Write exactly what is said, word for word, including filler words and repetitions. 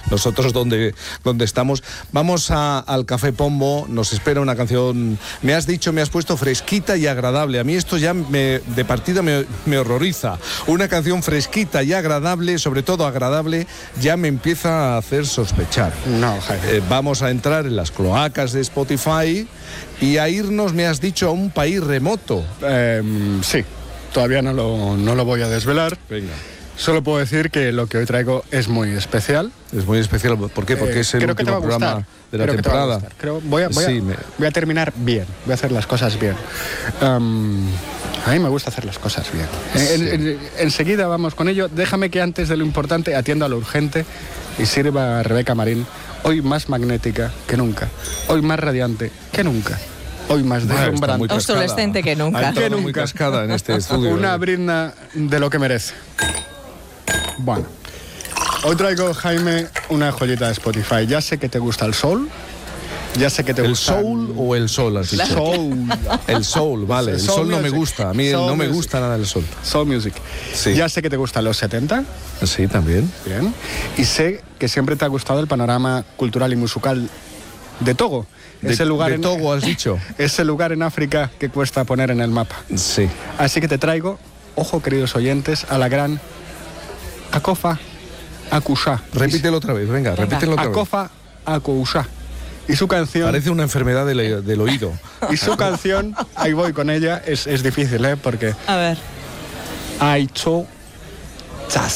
nosotros donde, donde estamos. Vamos a, al Café Pombo, nos espera una canción, me has dicho, me has puesto fresquita y agradable. A mí esto ya me, de partida me, me horroriza. Una canción fresquita y agradable, sobre todo agradable, ya me empieza a hacer sospechar. No, Jaime. Eh, vamos a entrar en las cloacas de Spotify y a irnos, me has dicho, a un país remoto. Eh, sí, todavía no lo, no lo voy a desvelar. Venga. Solo puedo decir que lo que hoy traigo es muy especial. Es muy especial. ¿Por qué? Porque Eh, es el creo que te va último a gustar. programa de la Creo que te va a temporada. gustar. Creo, voy, a, voy, a, Sí, me- voy a terminar bien, voy a hacer las cosas bien. Um, a mí me gusta hacer las cosas bien. En- Sí. en- enseguida vamos con ello. Déjame que antes de lo importante atienda a lo urgente y sirva a Rebeca Marín, hoy más magnética que nunca, hoy más radiante que nunca, hoy más Bueno, está muy deslumbrante. cascada. Obsolescente que nunca. Ha entrado Que muy nunca. cascada en este estudio. Una ¿eh? brinda de lo que merece. Bueno, hoy traigo, Jaime, una joyita de Spotify. Ya sé que te gusta el soul, ya sé que te ¿El gusta soul o el sol, has dicho? soul, El soul, vale. El Soul sol no me music. gusta. A mí Soul no me music. gusta nada el sol. soul music. Sí. Ya sé que te gustan los setenta, Sí, también. bien, y sé que siempre te ha gustado el panorama cultural y musical de Togo. De, ese lugar de en, Togo, has dicho. ese lugar en África que cuesta poner en el mapa. Sí. Así que te traigo, ojo queridos oyentes, a la gran Akofa Akusha. Repítelo otra vez, venga, repítelo otra vez. Akofa Akusha. Y su canción, Parece una enfermedad del, del oído. y su canción, ahí voy con ella, es, es difícil, ¿eh? Porque A ver. Aicho